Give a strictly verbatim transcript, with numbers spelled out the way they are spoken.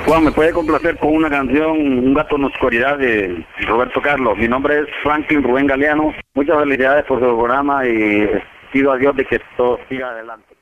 Juan, ¿me puede complacer con una canción, Un gato en la oscuridad de Roberto Carlos? Mi nombre es Franklin Rubén Galeano. Muchas felicidades por su programa y pido a Dios de que todo siga adelante.